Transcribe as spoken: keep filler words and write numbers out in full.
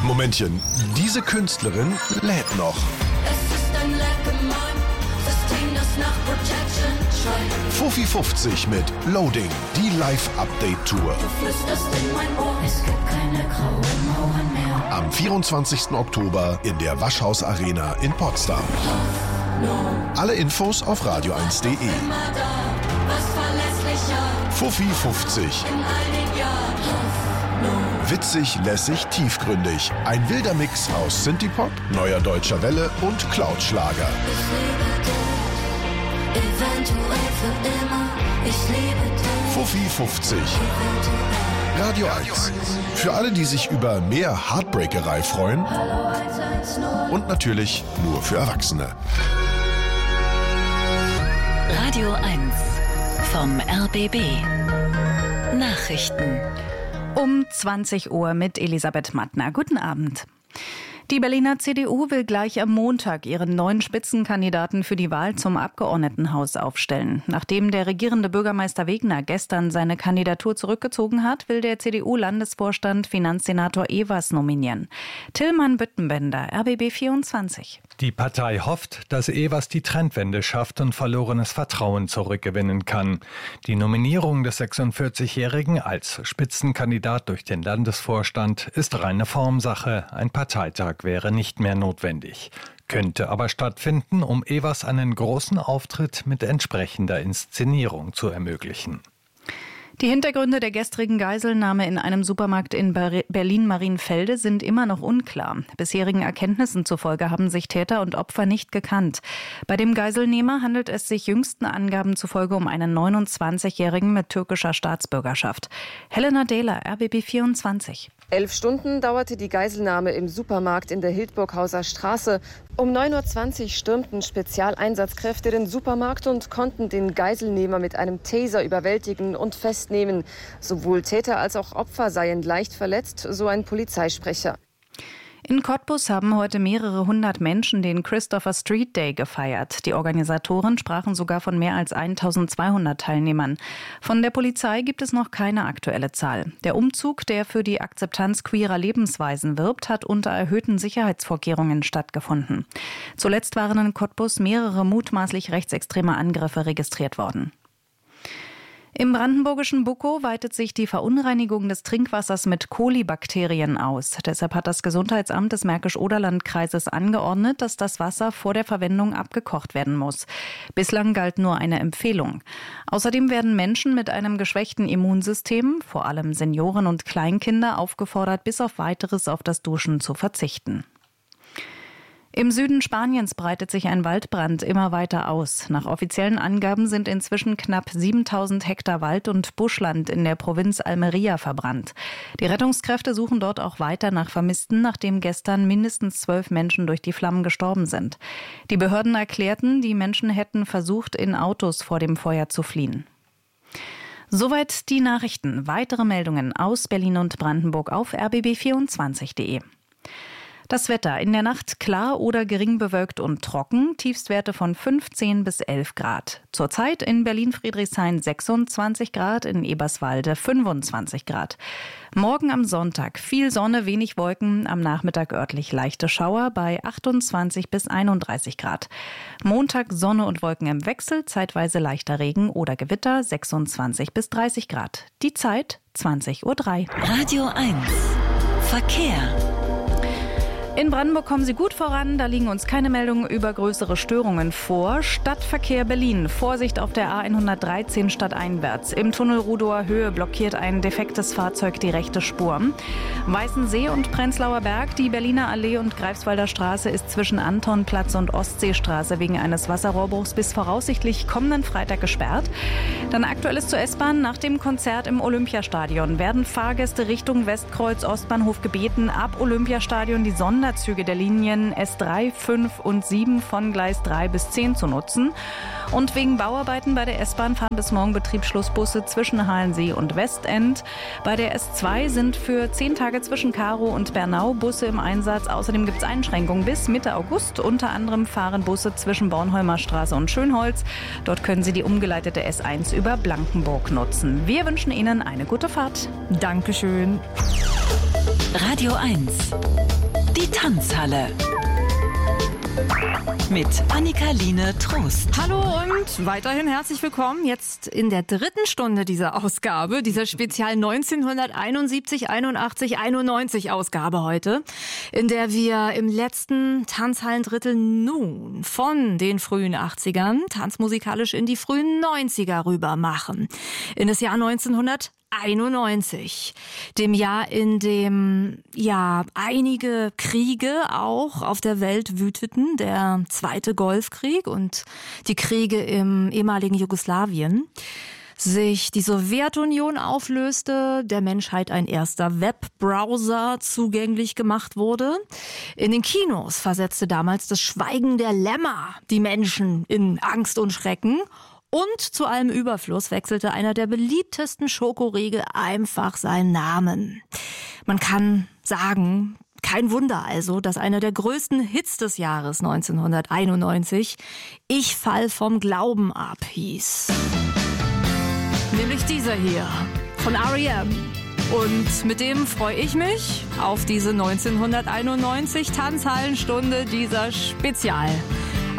Momentchen, diese Künstlerin lädt noch. Es ist ein System, das nach Protection schreit. Fuffi fünfzig mit Loading, die Live-Update-Tour. Du flüsterst in mein Ohr, es gibt keine grauen Mauern mehr. Am vierundzwanzigsten Oktober in der Waschhaus Arena in Potsdam. Hoffnung. Alle Infos auf radio eins punkt de. Immer da, was verlässlicher. Fuffi fünfzig. In all den Jahren. Hoffnung. Witzig, lässig, tiefgründig. Ein wilder Mix aus Synthie-Pop, neuer deutscher Welle und Cloud-Schlager. Ich liebe dich, eventuell für immer. Ich liebe dich. Fuffi fünfzig. Eventuell. Radio eins. Für alle, die sich über mehr Heartbreakerei freuen. Hallo eins eins null. Und natürlich nur für Erwachsene. Radio eins vom R B B. Nachrichten. Um zwanzig Uhr mit Elisabeth Mattner. Guten Abend. Die Berliner C D U will gleich am Montag ihren neuen Spitzenkandidaten für die Wahl zum Abgeordnetenhaus aufstellen. Nachdem der regierende Bürgermeister Wegner gestern seine Kandidatur zurückgezogen hat, will der C D U-Landesvorstand Finanzsenator Evers nominieren. Tillmann Büttenbender, R B B vierundzwanzig. Die Partei hofft, dass Evers die Trendwende schafft und verlorenes Vertrauen zurückgewinnen kann. Die Nominierung des sechsundvierzigjährigen als Spitzenkandidat durch den Landesvorstand ist reine Formsache. Ein Parteitag wäre nicht mehr notwendig. Könnte aber stattfinden, um Evers einen großen Auftritt mit entsprechender Inszenierung zu ermöglichen. Die Hintergründe der gestrigen Geiselnahme in einem Supermarkt in Berlin-Marienfelde sind immer noch unklar. Bisherigen Erkenntnissen zufolge haben sich Täter und Opfer nicht gekannt. Bei dem Geiselnehmer handelt es sich jüngsten Angaben zufolge um einen neunundzwanzigjährigen mit türkischer Staatsbürgerschaft. Helena Dehler, R B B vierundzwanzig. Elf Stunden dauerte die Geiselnahme im Supermarkt in der Hildburghauser Straße. Um neun Uhr zwanzig stürmten Spezialeinsatzkräfte den Supermarkt und konnten den Geiselnehmer mit einem Taser überwältigen und festnehmen. Sowohl Täter als auch Opfer seien leicht verletzt, so ein Polizeisprecher. In Cottbus haben heute mehrere hundert Menschen den Christopher Street Day gefeiert. Die Organisatoren sprachen sogar von mehr als eintausendzweihundert Teilnehmern. Von der Polizei gibt es noch keine aktuelle Zahl. Der Umzug, der für die Akzeptanz queerer Lebensweisen wirbt, hat unter erhöhten Sicherheitsvorkehrungen stattgefunden. Zuletzt waren in Cottbus mehrere mutmaßlich rechtsextreme Angriffe registriert worden. Im brandenburgischen Buckow weitet sich die Verunreinigung des Trinkwassers mit Kolibakterien aus. Deshalb hat das Gesundheitsamt des Märkisch-Oderland-Kreises angeordnet, dass das Wasser vor der Verwendung abgekocht werden muss. Bislang galt nur eine Empfehlung. Außerdem werden Menschen mit einem geschwächten Immunsystem, vor allem Senioren und Kleinkinder, aufgefordert, bis auf Weiteres auf das Duschen zu verzichten. Im Süden Spaniens breitet sich ein Waldbrand immer weiter aus. Nach offiziellen Angaben sind inzwischen knapp siebentausend Hektar Wald und Buschland in der Provinz Almería verbrannt. Die Rettungskräfte suchen dort auch weiter nach Vermissten, nachdem gestern mindestens zwölf Menschen durch die Flammen gestorben sind. Die Behörden erklärten, die Menschen hätten versucht, in Autos vor dem Feuer zu fliehen. Soweit die Nachrichten. Weitere Meldungen aus Berlin und Brandenburg auf r b b vierundzwanzig punkt de. Das Wetter in der Nacht klar oder gering bewölkt und trocken, Tiefstwerte von fünfzehn bis elf Grad. Zurzeit in Berlin-Friedrichshain sechsundzwanzig Grad, in Eberswalde fünfundzwanzig Grad. Morgen am Sonntag viel Sonne, wenig Wolken, am Nachmittag örtlich leichte Schauer bei achtundzwanzig bis einunddreißig Grad. Montag Sonne und Wolken im Wechsel, zeitweise leichter Regen oder Gewitter sechsundzwanzig bis dreißig Grad. Die Zeit zwanzig Uhr drei. Radio eins Verkehr. In Brandenburg kommen Sie gut voran, da liegen uns keine Meldungen über größere Störungen vor. Stadtverkehr Berlin, Vorsicht auf der A hundertdreizehn stadteinwärts. Im Tunnel Rudower Höhe blockiert ein defektes Fahrzeug die rechte Spur. Weißensee und Prenzlauer Berg, die Berliner Allee und Greifswalder Straße ist zwischen Antonplatz und Ostseestraße wegen eines Wasserrohrbruchs bis voraussichtlich kommenden Freitag gesperrt. Dann Aktuelles zur S-Bahn. Nach dem Konzert im Olympiastadion werden Fahrgäste Richtung Westkreuz Ostbahnhof gebeten, ab Olympiastadion die Sonderzüge der Linien S drei, fünf und sieben von Gleis drei bis zehn zu nutzen. Und wegen Bauarbeiten bei der S-Bahn fahren bis morgen Betriebsschlussbusse zwischen Halensee und Westend. Bei der S zwei sind für zehn Tage zwischen Karow und Bernau Busse im Einsatz. Außerdem gibt es Einschränkungen bis Mitte August. Unter anderem fahren Busse zwischen Bornholmer Straße und Schönholz. Dort können Sie die umgeleitete S eins über Blankenburg nutzen. Wir wünschen Ihnen eine gute Fahrt. Dankeschön. Radio eins Die Tanzhalle. Mit Annika-Line Trost. Hallo und weiterhin herzlich willkommen jetzt in der dritten Stunde dieser Ausgabe, dieser Spezial neunzehnhunderteinundsiebzig, einundachtzig, einundneunzig Ausgabe heute, in der wir im letzten Tanzhallendrittel nun von den frühen achtzigern tanzmusikalisch in die frühen neunziger rüber machen. In das Jahr neunzehnhunderteinundneunzig, dem Jahr, in dem ja einige Kriege auch auf der Welt wüteten, der Zweite Golfkrieg und die Kriege im ehemaligen Jugoslawien, sich die Sowjetunion auflöste, der Menschheit ein erster Webbrowser zugänglich gemacht wurde. In den Kinos versetzte damals das Schweigen der Lämmer die Menschen in Angst und Schrecken. Und zu allem Überfluss wechselte einer der beliebtesten Schokoriegel einfach seinen Namen. Man kann sagen, kein Wunder also, dass einer der größten Hits des Jahres neunzehnhunderteinundneunzig Ich fall vom Glauben ab hieß. Nämlich dieser hier von R E M. Und mit dem freue ich mich auf diese neunzehnhunderteinundneunzig Tanzhallenstunde, dieser Spezial.